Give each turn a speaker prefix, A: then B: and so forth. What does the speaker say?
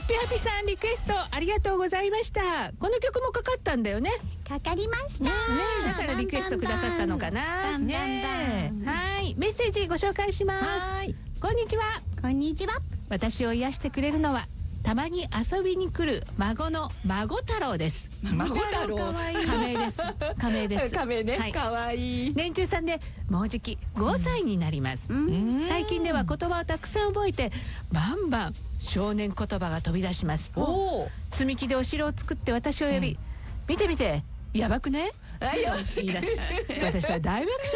A: ッピーさんリクエストありがとうございました。この曲もかかったんだよね。
B: かかりました
A: ね、だからリクエストくださったのかな。ね、はい、メッセージご紹介します。こんにちは。
B: こんにちは。
A: 私を癒してくれるのはたまに遊びに来る孫の孫太郎です。
C: 孫太郎、
A: 仮名です。仮名です。
C: 仮名ね、
A: はい、
C: かわいい。
A: 年中さんでもうじき5歳になります。最近では言葉をたくさん覚えてバンバン少年言葉が飛び出します。積み木でお城を作って私を呼び、見て見てやばくね、言い出し私は大爆笑